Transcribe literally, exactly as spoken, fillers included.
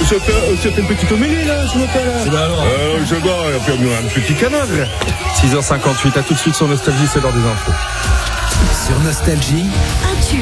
se fait, se fait une petite homélie là ce matin là. C'est là alors. Euh, je dois, il a fait un petit canard. six heures cinquante-huit, à tout de suite sur Nostalgie, c'est l'heure des infos. Sur Nostalgie, Un tube.